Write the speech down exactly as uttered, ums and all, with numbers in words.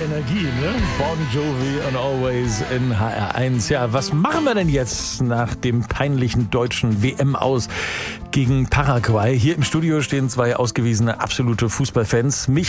Energie, ne? Bon Jovi und Always in H R eins. Ja, was machen wir denn jetzt nach dem peinlichen deutschen W M-Aus gegen Paraguay? Hier im Studio stehen zwei ausgewiesene absolute Fußballfans. Mich